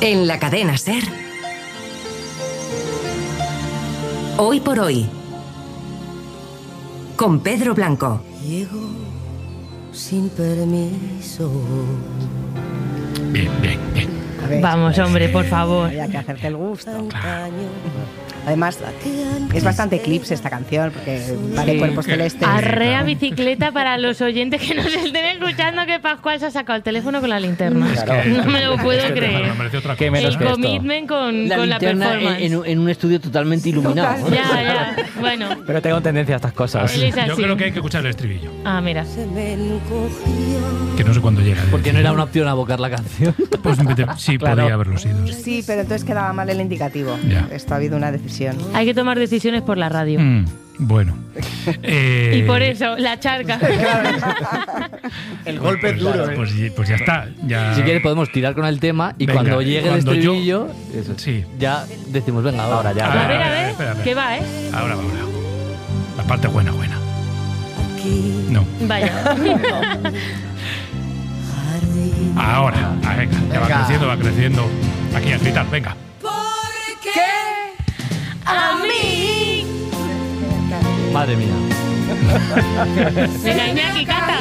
En la cadena SER. Hoy por hoy. Con Pedro Blanco. Llego sin permiso. Bien. A ver, Vamos, hombre, por favor. Hay que hacerte el gusto. Además, es bastante clips esta canción, porque vale cuerpos celestes. Arrea bicicleta para los oyentes que nos estén escuchando, que Pascual se ha sacado el teléfono con la linterna. No me lo puedo creer. El commitment con la performance. En un estudio totalmente iluminado. Ya. Bueno. Pero tengo tendencia a estas cosas. Yo creo que hay que escuchar el estribillo. Ah, mira. Que no sé cuándo llega. Porque no era una opción abocar la canción. Pues sí, Claro. podría haberlo sido. Sí, pero entonces quedaba mal el indicativo. Ya. Esto ha habido una decisión. Hay que tomar decisiones por la radio. Bueno. Y por eso, la charca. El golpe es duro. Pues ya está. Ya... Si quieres podemos tirar con el tema y Venga, cuando llegue el cuando estribillo, Sí. ya decimos, venga, ahora ya. A ver, espera. ¿qué va, Ahora. La parte buena. No. Vaya. Ahora. Venga. Ya va creciendo. Aquí a gritar, venga. A mí. Madre mía. Venga, Iñaki, canta.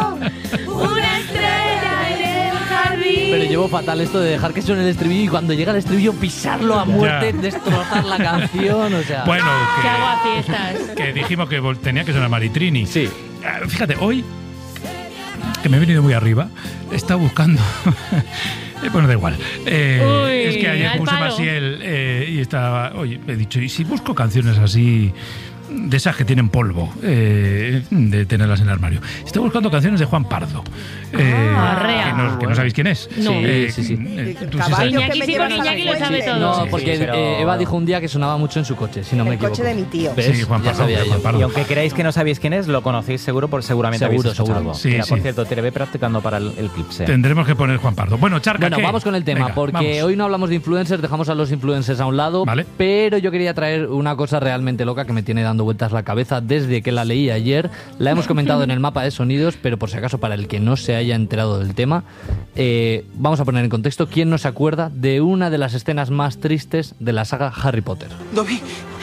Una estrella en el jardín. Pero llevo fatal esto de dejar que suene el estribillo y cuando llega el estribillo pisarlo a muerte, Ya. destrozar la canción, o sea... Bueno, Que hago a fiestas. que dijimos que tenía que sonar Maritrini. Sí. Fíjate, hoy, que me he venido muy arriba, he estado buscando... Bueno, da igual. Es que ayer al puse palo. Maciel y estaba... Oye, he dicho, ¿y si busco canciones así... de esas que tienen polvo, de tenerlas en el armario? Estoy buscando canciones de Juan Pardo. Arrea. Que no sabéis quién es. No. Sí. Tú sí sabes. Caballo Iñaki que me sí, llevas porque a la Iñaki lo fuente. sabe todo. No, Sí, porque pero- Eva dijo un día que sonaba mucho en su coche, si no me El equivoco. coche de mi tío. ¿Ves? Sí, Juan Ya Pardo. sabía yo. Juan Pardo. Y aunque creáis que no sabéis quién es, lo conocéis seguramente habéis Seguro, escuchado seguro. algo. Sí, Mira, por sí. cierto, te le ve practicando para el clip. Tendremos que poner Juan Pardo. Bueno, Charca, Bueno, ¿qué? vamos con el tema, Venga, porque vamos. hoy no hablamos de influencers, dejamos a los influencers a un lado, Vale. pero yo quería traer una cosa realmente loca que me tiene dando vueltas la cabeza desde que la leí ayer. La hemos comentado en el mapa de sonidos, pero por si acaso para el que no se haya enterado del tema, vamos a poner en contexto quién no se acuerda de una de las escenas más tristes de la saga Harry Potter. Dobby,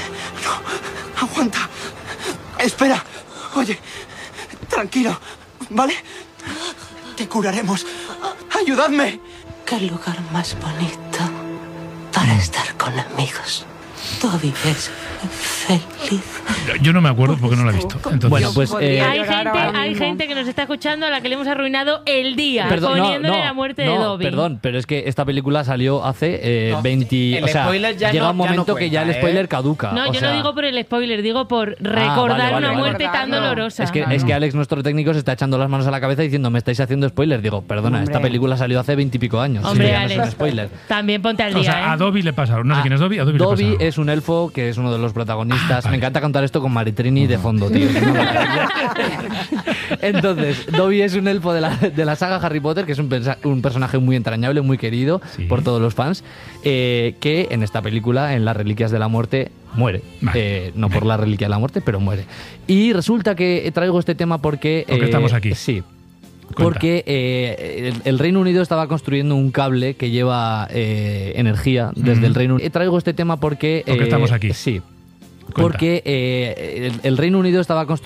no, aguanta. Espera, oye, tranquilo, ¿vale? Te curaremos. Ayudadme. Qué lugar más bonito para estar con amigos. Dobby es feliz. Yo no me acuerdo porque no la he visto. Entonces, Bueno, pues... Hay gente que nos está escuchando a la que le hemos arruinado el día poniéndole la muerte de Dobby. Perdón, pero es que esta película salió hace 20... el o sea, spoiler ya llega no- un ya no momento que cuenta, ya el ¿eh? spoiler caduca. No, o yo sea, no digo por el spoiler, digo por recordar vale, una vale. muerte tan Recordarlo. dolorosa. Es que Alex, nuestro técnico, se está echando las manos a la cabeza diciendo, me estáis haciendo spoiler. Digo, perdona, Hombre. esta película salió hace 20 y pico años. Hombre, Ya no es un Alex, spoiler. también ponte al día, o sea, a ¿eh? Dobby le pasa. No sé quién es Dobby. A Dobby, le Dobby pasa. es un elfo que es uno de los protagonistas. vale. Me encanta cantar esto con Maritrini de fondo, tío. Es una maravilla. Entonces, Dobby es un elfo de la saga Harry Potter, que es un personaje muy entrañable, muy querido Sí. por todos los fans, que en esta película, en Las Reliquias de la Muerte, muere. Vale. No por la Reliquia de la Muerte, pero muere. Y resulta que traigo este tema porque... Porque estamos aquí. Sí. Cuenta. Porque el Reino Unido estaba construyendo un cable que lleva energía desde el Reino Unido. Traigo este tema porque... Porque estamos aquí. Sí. Cuenta. Porque el Reino Unido estaba construyendo